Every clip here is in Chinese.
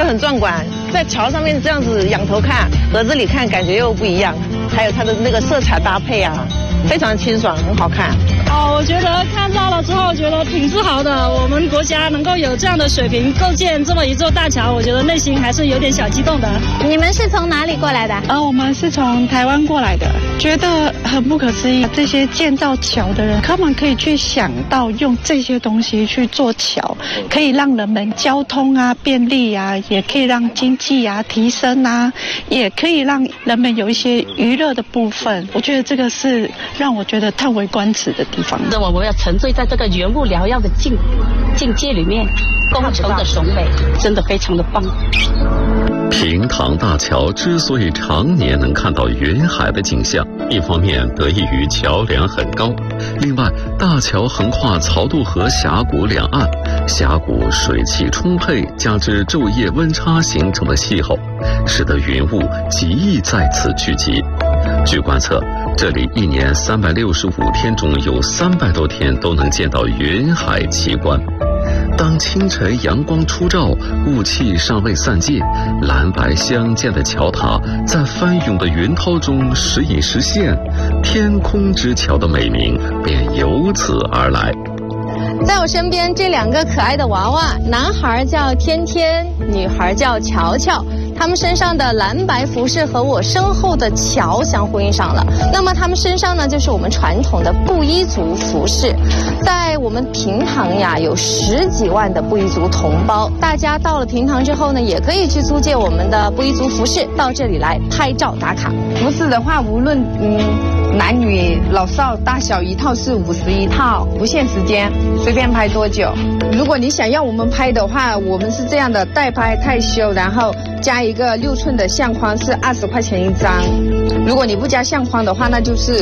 很壮观。在桥上面这样子仰头看，和这里看感觉又不一样。还有它的那个色彩搭配啊，非常清爽，很好看。 我觉得看到了之后，觉得挺自豪的。我们国家能够有这样的水平构建这么一座大桥，我觉得内心还是有点小激动的。 你们是从哪里过来的？ 我们是从台湾过来的，觉得很不可思议。这些建造桥的人，他们可以去想到用这些东西去做桥，可以让人们交通啊便利啊，也可以让经济啊提升啊，也可以让人们有一些娱乐的部分。我觉得这个是让我觉得叹为观止的地方。 我们要沉醉在这个云雾缭绕的境界里面，工程的雄伟真的非常的棒。 平塘大桥之所以常年能看到云海的景象，一方面得益于桥梁很高，另外大桥横跨曹渡河峡谷两岸，峡谷水汽充沛，加之昼夜温差形成的气候，使得云雾极易在此聚集。据观测，这里一年365天中有300多天都能见到云海奇观。当清晨阳光初照，雾气尚未散尽，蓝白相间的桥塔在翻涌的云涛中时隐时现，天空之桥的美名便由此而来。 在我身边这2个可爱的娃娃，男孩叫天天，女孩叫乔乔。他们身上的蓝白服饰和我身后的桥相呼应上了。那么他们身上呢，就是我们传统的布依族服饰。在我们平塘呀，有10几万的布依族同胞。大家到了平塘之后呢，也可以去租借我们的布依族服饰，到这里来拍照打卡。 服饰的话，无论男女老少大小一套是51套，不限时间，随便拍多久。如果你想要我们拍的话，我们是这样的，代拍太修，然后加一个6寸的相框是20块钱一张。如果你不加相框的话，那就是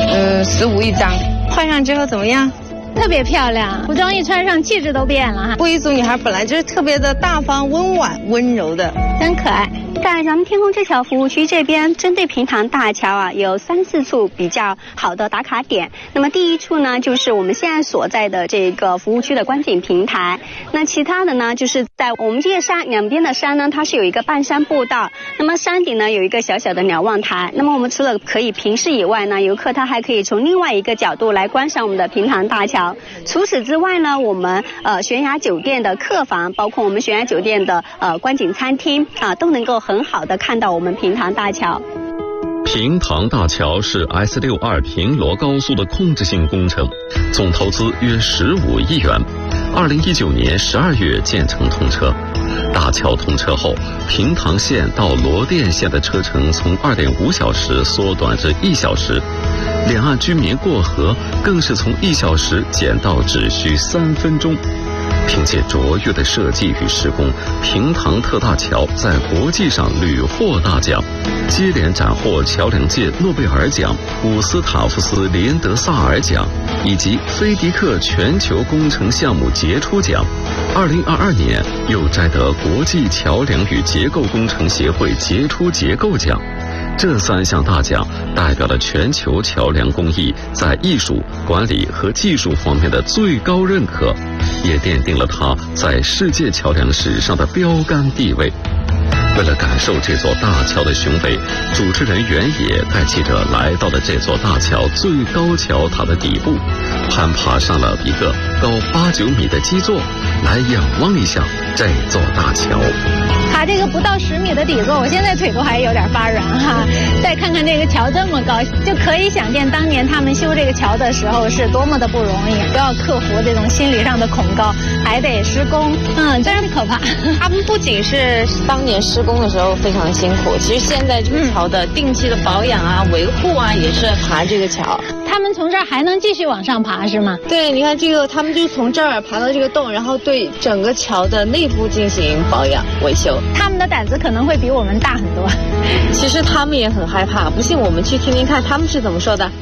15一张。 换上之后怎么样？ 特别漂亮，服装一穿上气质都变了哈。 布依族女孩本来就是特别的大方、温婉、温柔的， 真可爱。 在咱们天空之桥服务区这边，针对平塘大桥啊，有3、4处比较好的打卡点。那么第一处呢，就是我们现在所在的这个服务区的观景平台。那其他的呢，就是在我们这个山两边的山呢，它是有一个半山步道。那么山顶呢，有一个小小的瞭望台。那么我们除了可以平视以外呢，游客他还可以从另外一个角度来观赏我们的平塘大桥。除此之外呢，我们悬崖酒店的客房，包括我们悬崖酒店的观景餐厅啊，都能够很好的看到我们平塘大桥。 平塘大桥是 S62平罗高速的控制性工程，总投资约15亿元，2019年12月建成通车。大桥通车后，平塘线到罗店线的车程从2.5小时缩短至1小时，两岸居民过河更是从1小时减到只需3分钟。凭借卓越的设计与施工，平塘特大桥在国际上屡获大奖，接连斩获桥梁界诺贝尔奖、伍斯塔夫斯连德萨尔奖以及菲迪克全球工程项目杰出奖。2022年又摘得国际桥梁与结构工程协会杰出结构奖。这3项大奖代表了全球桥梁工艺在艺术、管理和技术方面的最高认可，也奠定了它在世界桥梁史上的标杆地位。为了感受这座大桥的雄伟，主持人原野带记者来到了这座大桥最高桥塔的底部，攀爬上了一个高8、9米的基座，来仰望一下这座大桥。 爬这个不到10米的底座，我现在腿都还有点发软哈。再看看这个桥这么高，就可以想见当年他们修这个桥的时候是多么的不容易，都要克服这种心理上的恐高，还得施工，真是可怕。 他们不仅是当年施工的时候非常辛苦，其实现在这个桥的定期的保养啊、维护啊，也是爬这个桥。 他们从这儿还能继续往上爬是吗？ 对，你看这个，他们就从这儿爬到这个洞，然后对整个桥的内部进行保养维修。 他们的胆子可能会比我们大很多。 其实他们也很害怕，不信我们去听听看他们是怎么说的。